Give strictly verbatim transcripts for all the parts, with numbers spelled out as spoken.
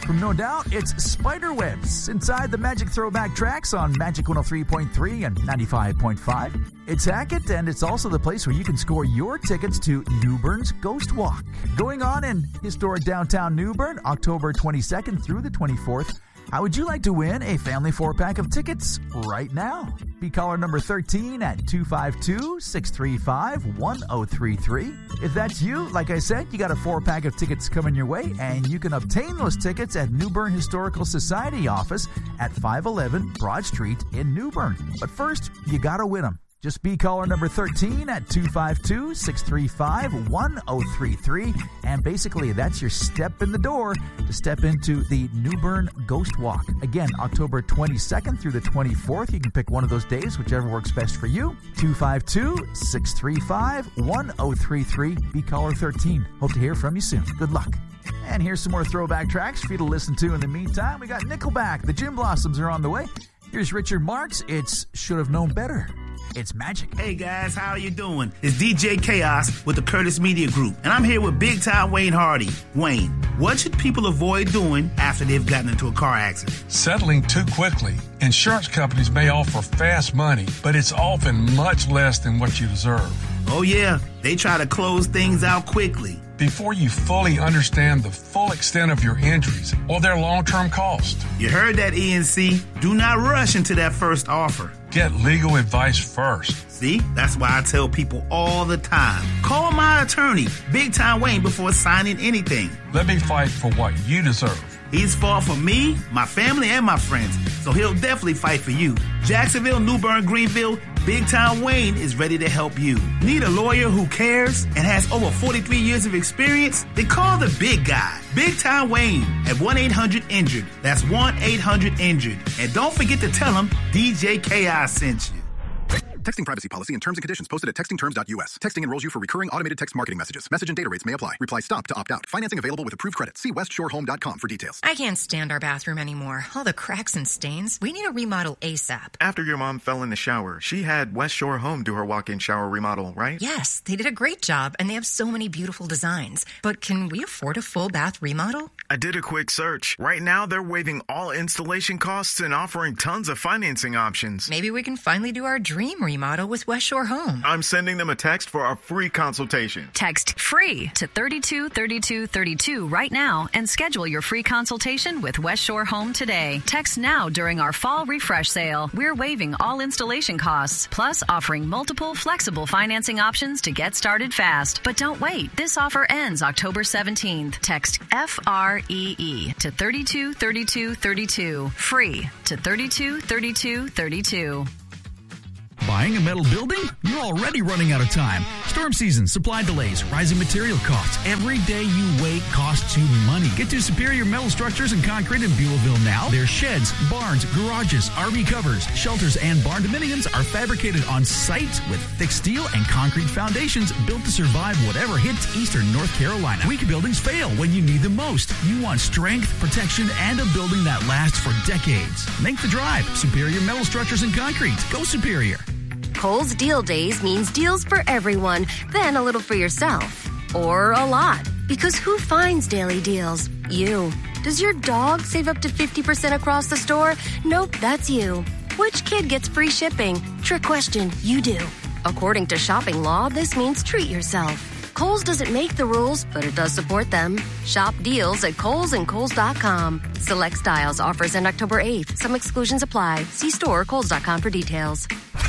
From No Doubt, it's Spiderwebs inside the Magic Throwback Tracks on Magic one oh three point three and ninety-five point five. It's Hackett, and it's also the place where you can score your tickets to New Bern's Ghost Walk. Going on in historic downtown New Bern, October twenty-second through the twenty-fourth. How would you like to win a family four-pack of tickets right now? Be caller number thirteen at two five two, six three five, one oh three three. If that's you, like I said, you got a four-pack of tickets coming your way, and you can obtain those tickets at New Bern Historical Society office at five eleven Broad Street in New Bern. But first, you got to win them. Just be caller number thirteen at two five two, six three five, one oh three three. And basically, that's your step in the door to step into the New Bern Ghost Walk. Again, October twenty-second through the twenty-fourth. You can pick one of those days, whichever works best for you. two five two, six three five, one oh three three. Be caller thirteen. Hope to hear from you soon. Good luck. And here's some more throwback tracks for you to listen to in the meantime. We got Nickelback. The Gin Blossoms are on the way. Here's Richard Marx. It's Should Have Known Better. It's Magic. Hey guys, how you doing? It's D J Chaos with the Curtis Media Group, and I'm here with big time Wayne Hardy. Wayne, what should people avoid doing after they've gotten into a car accident? Settling too quickly. Insurance companies may offer fast money, but it's often much less than what you deserve. Oh yeah, they try to close things out quickly. Before you fully understand the full extent of your injuries or their long-term cost. You heard that, E N C. Do not rush into that first offer. Get legal advice first. See, that's why I tell people all the time. Call my attorney, Big Time Wayne, before signing anything. Let me fight for what you deserve. He's fought for me, my family, and my friends, so he'll definitely fight for you. Jacksonville, New Bern, Greenville, Big Time Wayne is ready to help you. Need a lawyer who cares and has over forty-three years of experience? Then call the big guy, Big Time Wayne, at one eight hundred injured. That's one eight hundred injured. And don't forget to tell him D J K I sent you. Texting privacy policy and terms and conditions posted at texting terms dot U S. Texting enrolls you for recurring automated text marketing messages. Message and data rates may apply. Reply STOP to opt out. Financing available with approved credit. See west shore home dot com for details. I can't stand our bathroom anymore. All the cracks and stains. We need a remodel ASAP. After your mom fell in the shower, she had West Shore Home do her walk-in shower remodel, right? Yes, they did a great job, and they have so many beautiful designs. But can we afford a full bath remodel? I did a quick search. Right now, they're waiving all installation costs and offering tons of financing options. Maybe we can finally do our dream remodel with West Shore Home. I'm sending them a text for a free consultation. Text FREE to thirty-two thirty-two thirty-two right now and schedule your free consultation with West Shore Home today. Text now during our fall refresh sale. We're waiving all installation costs, plus offering multiple flexible financing options to get started fast. But don't wait. This offer ends October seventeenth. Text F R E E to thirty-two thirty-two thirty-two. Free to thirty-two thirty-two thirty-two. Buying a metal building? You're already running out of time. Storm season, supply delays, rising material costs. Every day you wait costs you money. Get to Superior Metal Structures and Concrete in Buellville now. Their sheds, barns, garages, R V covers, shelters, and barn dominiums are fabricated on site with thick steel and concrete foundations built to survive whatever hits eastern North Carolina. Weak buildings fail when you need them most. You want strength, protection, and a building that lasts for decades. Make the drive. Superior Metal Structures and Concrete. Go Superior. Kohl's Deal Days means deals for everyone, then a little for yourself. Or a lot. Because who finds daily deals? You. Does your dog save up to fifty percent across the store? Nope, that's you. Which kid gets free shipping? Trick question, you do. According to shopping law, this means treat yourself. Kohl's doesn't make the rules, but it does support them. Shop deals at Kohl's and Kohl's dot com. Select styles offers end October eighth. Some exclusions apply. See store or Kohl's dot com for details.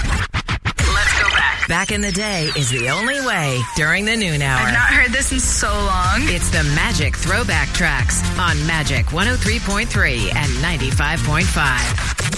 Back in the day is the only way during the noon hour. I've not heard this in so long. It's the Magic Throwback Tracks on Magic one oh three point three and ninety-five point five.